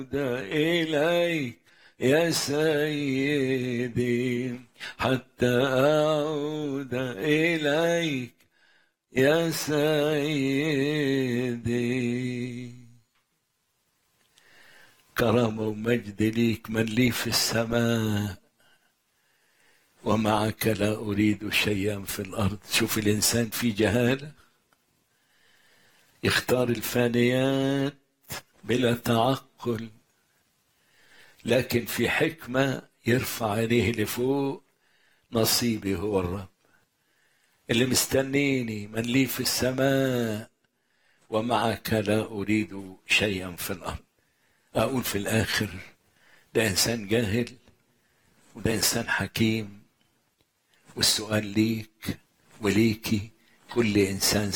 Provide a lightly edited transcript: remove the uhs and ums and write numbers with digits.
إليك يا سيدي، حتى أعود إليك يا سيدي. كرامة ومجد ليك من لي في السماء، ومعك لا أريد شيئا في الأرض. شوف الإنسان في جهالة يختار الفانيات بلا تعقل، لكن في حكمة يرفع عينيه لفوق. نصيبي هو الرب اللي مستنيني، من لي في السماء ومعك لا أريد شيئا في الأرض. أقول في الآخر ده إنسان جاهل وده إنسان حكيم. والسؤال ليك وليكي، كل إنسان